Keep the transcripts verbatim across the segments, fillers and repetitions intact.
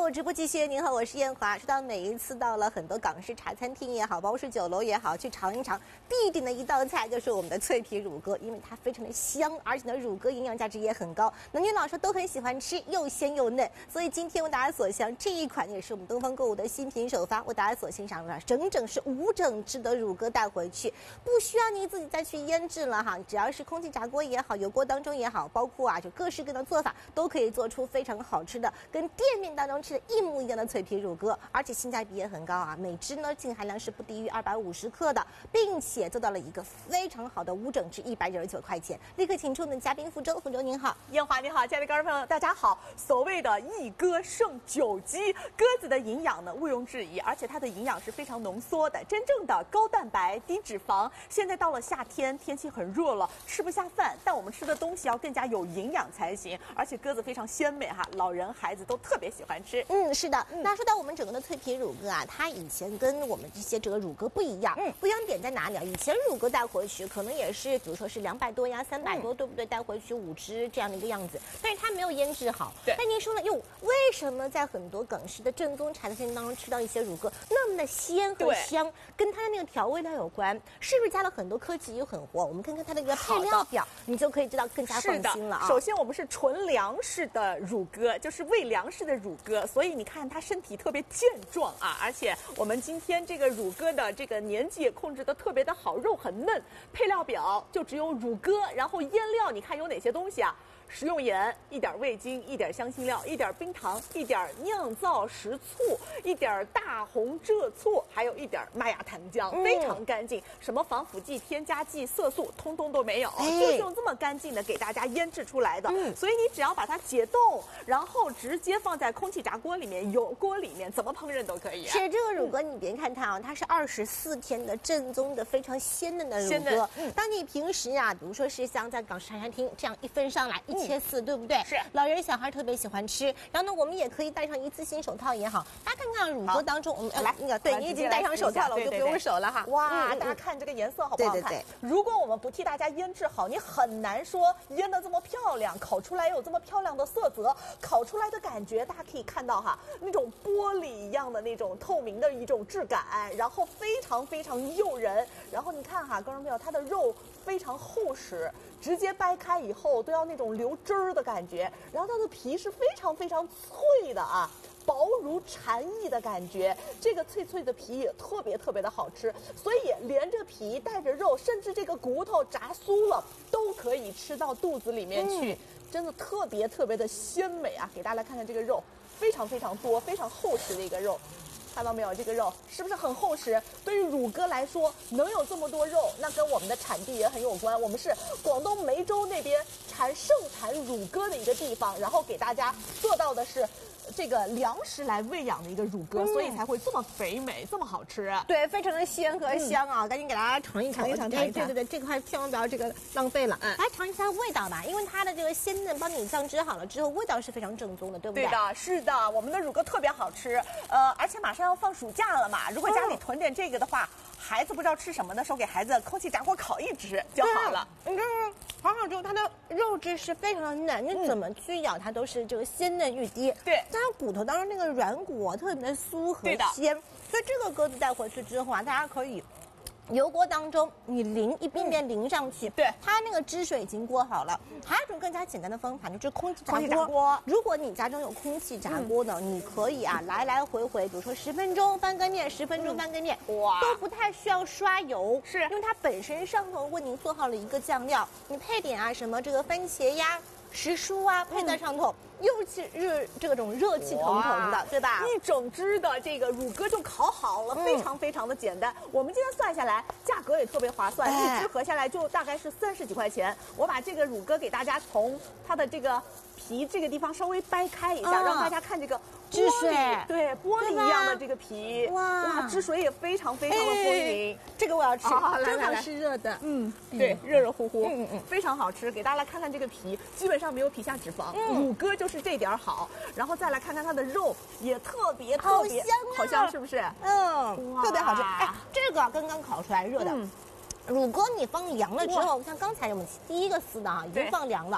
喽，直播继续。您好，我是燕华。说到每一次到了很多港式茶餐厅也好，包括是酒楼也好，去尝一尝，必点的一道菜就是我们的脆皮乳鸽，因为它非常的香，而且呢，乳鸽营养价值也很高，男女老少都很喜欢吃，又鲜又嫩。所以今天为大家所享这一款也是我们东方购物的新品首发，为大家所欣赏了整整是无整只的乳鸽带回去，不需要你自己再去腌制了哈，只要是空气炸锅也好，油锅当中也好，包括啊就各式各样的做法，都可以做出非常好吃的，跟店面当中吃的一模一样的脆皮乳鸽，而且性价比也很高啊，每只呢净含量是不低于二百五十克的，并且做到了一个非常好的无整只，一百九十九块钱。立刻请出我们的嘉宾福州，福州您好， 燕华你好，亲爱的观众朋友大家好。所谓的一鸽胜九鸡，鸽子的营养呢毋庸置疑，而且它的营养是非常浓缩的，真正的高蛋白低脂肪。现在到了夏天，天气很热了，吃不下饭，但我们吃的东西要更加有营养才行。而且鸽子非常鲜美哈，老人孩子都特别喜欢吃。 嗯，是的。嗯、那说到我们整个的脆皮乳鸽啊，它以前跟我们这些这个乳鸽不一样，嗯，不一样点在哪里啊？以前乳鸽带回去可能也是，比如说是两百多呀、三百多，嗯、对不对？带回去五只这样的一个样子，但是它没有腌制好。 对。 那您说了，哟，为什么在很多港式的正宗茶餐厅当中吃到一些乳鸽那么的鲜和香？跟它的那个调味料有关，是不是加了很多科技又很活？我们看看它的一个配料表，你就可以知道更加放心了啊。 首先，我们是纯粮食的乳鸽，就是喂粮食的乳鸽，所以你看它身体特别健壮啊，而且我们今天这个乳鸽的这个年纪也控制得特别的好，肉很嫩。配料表就只有乳鸽，然后腌料你看有哪些东西啊？食用盐，一点味精，一点香辛料，一点冰糖，一点酿造食醋，一点大红浙醋，还有一点麦芽糖浆，嗯、非常干净，什么防腐剂、添加剂、色素，通通都没有，哎、就是用这么干净的给大家腌制出来的。嗯、所以你只要把它解冻，然后直接放在空气炸锅里面、油锅里面，怎么烹饪都可以、啊。 是这个乳鸽，你别看它啊，它是二十四天的正宗的非常鲜嫩的乳鸽。嗯、当你平时啊，比如说是像在港式茶餐厅这样一份上来。一切四，对不对？ 是， 老人小孩特别喜欢吃。然后呢，我们也可以戴上一次性手套也好。大家看看乳鸽当中，我们来那个，对你已经戴上手套了，我就不用手了哈。 哇，大家看这个颜色好不好看？ 对对对。 如果我们不替大家腌制好，你很难说腌得这么漂亮，烤出来有这么漂亮的色泽，烤出来的感觉，大家可以看到哈，那种玻璃一样的那种透明的一种质感，然后非常非常诱人。然后你看哈，观众朋友，它的肉非常厚实。直接掰开以后都要那种流汁儿的感觉，然后它的皮是非常非常脆的啊，薄如蝉翼的感觉，这个脆脆的皮也特别特别的好吃，所以连着皮带着肉，甚至这个骨头炸酥了都可以吃到肚子里面去，嗯、真的特别特别的鲜美啊！给大家来看看这个肉，非常非常多，非常厚实的一个肉。看到没有，这个肉是不是很厚实？对于乳鸽来说，能有这么多肉，那跟我们的产地也很有关。我们是广东梅州那边产盛产乳鸽的一个地方，然后给大家做到的是这个粮食来喂养的一个乳鸽，嗯、所以才会这么肥美，这么好吃。 对，非常的鲜和香啊！嗯、赶紧给大家尝一尝， 尝一尝，尝一尝。 对对对，这块千万不要这个浪费了。嗯，来尝一下味道吧，因为它的这个鲜嫩帮你酱汁好了之后，味道是非常正宗的，对不对？ 对的，是的，我们的乳鸽特别好吃。呃，而且马上要放暑假了嘛，如果家里囤点这个的话。嗯孩子不知道吃什么的时候，给孩子空气炸锅烤一只就好了。 你看，烤好之后，它的肉质是非常的嫩，你怎么去咬它都是这个鲜嫩欲滴。 对， 加上骨头当中那个软骨啊，特别的酥和鲜。所以这个鸽子带回去之后啊，大家可以。油锅当中，你淋一遍遍淋上去，嗯、 对， 它那个汁水已经过好了。还有一种更加简单的方法，就是空气炸锅。 空气炸锅， 如果你家中有空气炸锅的，嗯、你可以啊来来回回，比如说十分钟翻个面，十分钟翻个面， 嗯、哇， 都不太需要刷油， 是因为它本身上头为您做好了一个酱料，你配点啊什么这个番茄呀。时蔬啊，配在上头，嗯、又是热这种热气腾腾的，对吧？ 一整只的这个乳鸽就烤好了，嗯、非常非常的简单。我们今天算下来，价格也特别划算，哎、一只合下来就大概是三十几块钱。我把这个乳鸽给大家从它的这个皮这个地方稍微掰开一下，嗯、让大家看这个汁水， 对玻璃一样的这个皮，哇哇，汁水也非常非常的丰盈。 哎、这个我要吃， 啊、 正好是热的， 嗯，对，热热乎乎， 嗯嗯， 非常好吃。给大家来看看这个皮，基本上没有皮下脂肪，嗯、乳鸽就是这点好。然后再来看看它的肉，也特别特别好香、啊， 好香是不是？ 嗯，特别好吃。哎，这个刚刚烤出来热的。嗯乳鸽你放凉了之后，像刚才我们第一个撕的啊，已经放凉了。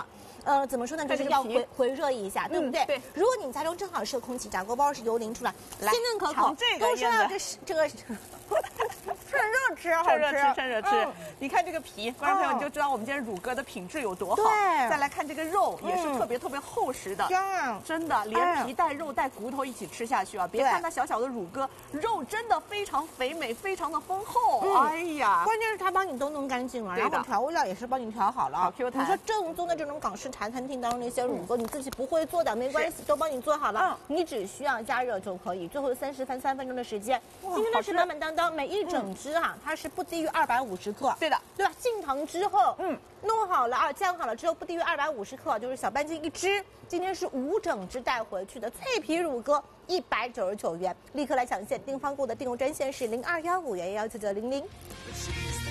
呃，怎么说呢，就是要回回热一下，对不对？ 对。 如果你家中正好是空气炸锅包是油淋出来，鲜嫩可口， 这个都说要这是这个。趁热吃，好趁热吃，趁热吃。 嗯、 你看这个皮，观众朋友你就知道我们今天乳鸽的品质有多好。 对。 再来看这个肉，也是特别特别厚实的， 嗯、 真的连皮带肉带骨头一起吃下去啊！别看它小小的乳鸽，肉真的非常肥美，非常的丰厚。嗯、哎呀， 关键是它帮你都弄干净了，然后调味料也是帮你调好了， 好 Q 弹。 你说正宗的这种港式茶餐厅当中那些乳鸽，嗯、你自己不会做的没关系，都帮你做好了，嗯、你只需要加热就可以。最后三十分三分钟的时间，今天的是满满当当，每一整只哈、啊，它是不低于二百五十克。 对的， 对吧？进糖之后，嗯，弄好了啊，酱好了之后不低于二百五十克，就是小半斤一只。今天是五整只带回去的脆皮乳鸽，一百九十九元，立刻来抢现！订方购的订购专线是零二幺五幺幺九九零零。